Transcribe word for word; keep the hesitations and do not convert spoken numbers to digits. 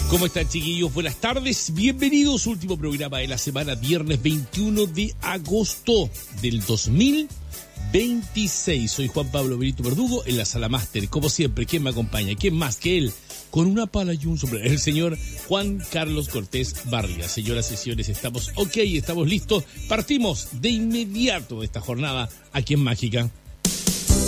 ¿Cómo están, chiquillos? Buenas tardes, bienvenidos. Último programa de la semana, viernes veintiuno de agosto del dos mil veintiséis. Soy Juan Pablo Benito Verdugo en la Sala Máster. Como siempre, ¿quién me acompaña? ¿Quién más que él? Con una pala y un sombrero. El señor Juan Carlos Cortés Barriga. Señoras y señores, estamos ok, estamos listos. Partimos de inmediato de esta jornada aquí en Mágica.